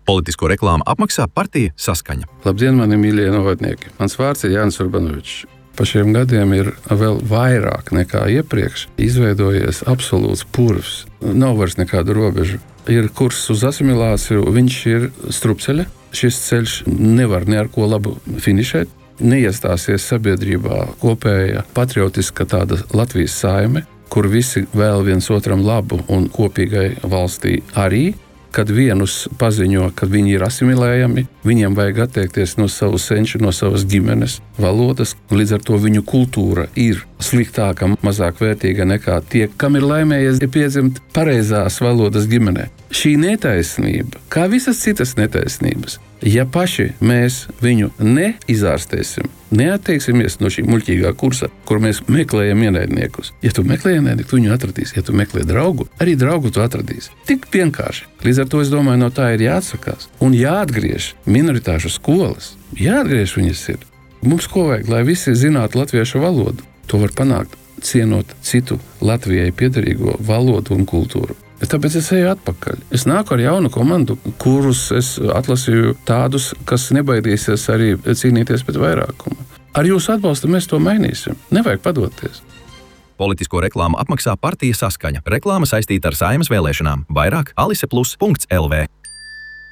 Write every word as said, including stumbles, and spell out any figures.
Politisko reklāmu apmaksā partija Saskaņa. Labdien, mani mīļie novadnieki! Mans vārds ir Jānis Urbanovičs. Pa šiem gadiem ir vēl vairāk nekā iepriekš izveidojies absolūts purvs. Nav vairs nekādu robežu. Ir kurs uz asimilāciju, viņš ir strupceļa. Šis ceļš nevar ne ar ko labu finišēt. Neiestāsies sabiedrībā kopēja patriotiska tāda Latvijas saime, kur visi vēl viens otram labu un kopīgai valstī arī. Kad vienus paziņo, ka viņi ir asimilējami, viņiem vajag attiekties no savu senču, no savas ģimenes valodas, līdz ar to viņu kultūra ir sliktāka, mazāk vērtīga nekā tie, kam ir laimējies piedzimt pareizās valodas ģimenē. Šī netaisnība, kā visas citas netaisnības, ja paši mēs viņu neizārstēsim, neatteiksimies no šī muļķīgā kursa, kur mēs meklējam ienaidniekus. Ja tu meklē ienaidnieku, tu viņu atradīsi. Ja tu meklē draugu, arī draugu tu atradīsi. Tik vienkārši. Līdz ar to, es domāju, no tā ir jāatsakās. Un jāatgriež minoritāšu skolas. Jāatgriež viņas ir. Mums ko vajag, lai visi zinātu latviešu valodu. To var panākt, cienot citu Latvijai piederīgo valodu un kultūru. Tāpēc es eju atpakaļ. Es nāku ar jaunu komandu, kurus es atlasīju tādus, kas nebaidīsies arī cīnīties pret vairākumu. Ar jūsu atbalstu mēs to mainīsim. Nevajag padoties. Politisko reklāmu apmaksā partija Saskaņa. Reklāma saistīta ar Saeimas vēlēšanām. Vairāk alise plus punkts el vē.